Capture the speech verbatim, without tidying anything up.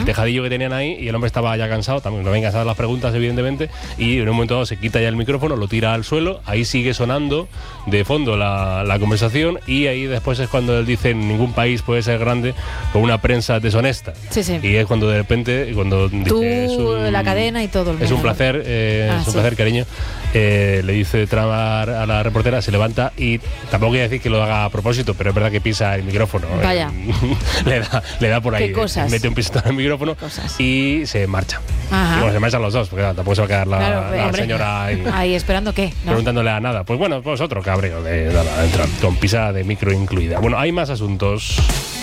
tejadillo que tenían ahí, y el hombre estaba ya cansado, también no habían cansado las preguntas, evidentemente, y en un momento dado se quita ya el micrófono, lo tira al suelo, ahí sigue sonando de fondo la, la conversación, y ahí después es cuando él dice: ningún país puede ser grande con una prensa deshonesta. Sí, sí. Y es cuando de repente, cuando dice, Tú, es un, la cadena y todo. El es un mundo. placer, eh, Ah, es un sí. placer, cariño. Eh, le dice Trump a, a la reportera, se levanta, y tampoco quiere decir que lo haga a propósito, pero es verdad que pisa el micrófono. Vaya. le, da, le da por ahí. ¿Qué cosas? Mete un pisotón en el micrófono y se marcha. Ajá. Y bueno, se marchan los dos, porque claro, tampoco se va a quedar la, Claro, la hombre, señora ahí, ahí esperando qué, ¿no? preguntándole a nada. Pues bueno, pues otro cabreo de nada, de Trump, con pisa de micro incluida. Bueno, hay más asuntos.